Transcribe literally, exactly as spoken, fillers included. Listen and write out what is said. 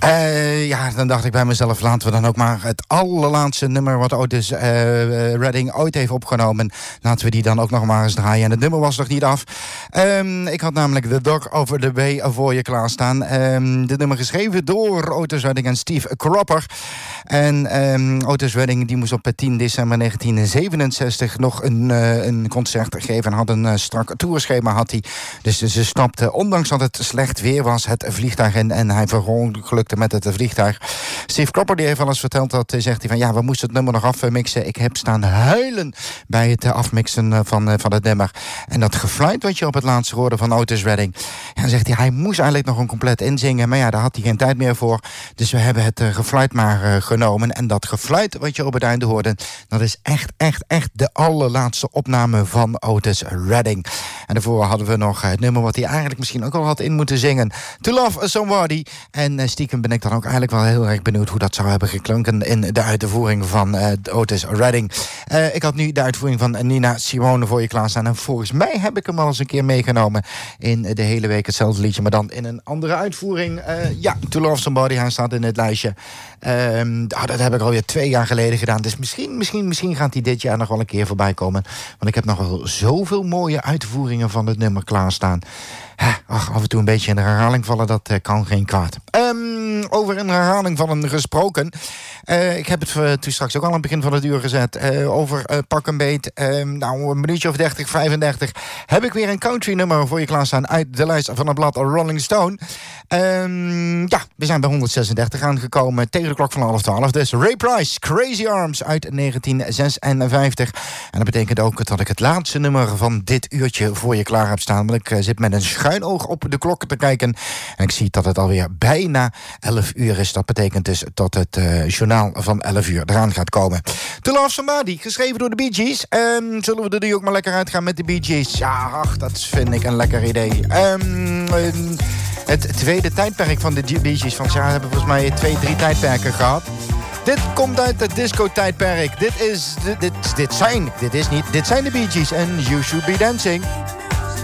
Uh, ja, dan dacht ik bij mezelf, laten we dan ook maar het allerlaatste nummer wat Otis uh, Redding ooit heeft opgenomen, laten we die dan ook nog maar eens draaien. En het nummer was nog niet af. Um, ik had namelijk The Dog Over the Bay voor je klaarstaan. Um, dit nummer geschreven door Otis Redding en Steve Cropper. En um, Otis Redding die moest op tien december negentien zevenenzestig nog een, uh, een concert geven en had een uh, strak tourschema had hij. Dus ze stapte, ondanks dat het slecht weer was, het vliegtuig in en hij verongelukte met het vliegtuig. Steve Cropper die heeft al eens verteld, dat zegt hij van ja, we moesten het nummer nog afmixen. Ik heb staan huilen bij het afmixen van, van het nummer. En dat gefluit wat je op het laatste hoorde van Otis Redding. Ja, dan zegt hij, hij moest eigenlijk nog een compleet inzingen, maar ja, daar had hij geen tijd meer voor. Dus we hebben het uh, gefluit maar uh, genomen. En dat gefluit wat je op het einde hoorde, dat is echt, echt, echt de allerlaatste opname van Otis Redding. En daarvoor hadden we nog het nummer wat hij eigenlijk misschien ook al had in moeten zingen. To Love Somebody. En uh, stiekem ben ik dan ook eigenlijk wel heel erg benieuwd hoe dat zou hebben geklonken in de uitvoering van uh, Otis Redding. Uh, ik had nu de uitvoering van Nina Simone voor je klaarstaan. En volgens mij heb ik hem al eens een keer meegenomen in de hele week hetzelfde liedje, maar dan in een andere uitvoering. Uh, ja, To Love Somebody, hij staat in het lijstje. Um, oh, dat heb ik alweer twee jaar geleden gedaan. Dus misschien, misschien, misschien gaat hij dit jaar nog wel een keer voorbij komen. Want ik heb nog wel zoveel mooie uitvoeringen van het nummer klaarstaan. Ach, af en toe een beetje in de herhaling vallen, dat uh, kan geen kwaad. Um, over in herhaling vallen gesproken. Uh, ik heb het uh, toen straks ook al aan het begin van het uur gezet. Uh, over uh, pak een beet. Uh, nou, een minuutje of dertig, vijfendertig. Heb ik weer een country nummer voor je klaarstaan uit de lijst van het blad Rolling Stone. Um, ja, we zijn bij honderdzesendertig aangekomen tegen de klok van half twaalf. Dus Ray Price, Crazy Arms uit negentien zesenvijftig. En dat betekent ook dat ik het laatste nummer van dit uurtje voor je klaar heb staan. Want ik uh, zit met een schuin oog op de klok te kijken. En ik zie dat het alweer bijna elf uur is. Dat betekent dus dat het uh, journaal van elf uur eraan gaat komen. To Love Somebody, geschreven door de Bee Gees. Um, zullen we er nu ook maar lekker uitgaan met de Bee Gees? Ja, ach, dat vind ik een lekker idee. Um, um, het tweede tijdperk van de Bee Gees. Van ja, hebben volgens mij twee, drie tijdperken gehad. Dit komt uit het disco-tijdperk. Dit is, dit, dit, dit zijn, dit is niet, dit zijn de Bee Gees en You Should Be Dancing.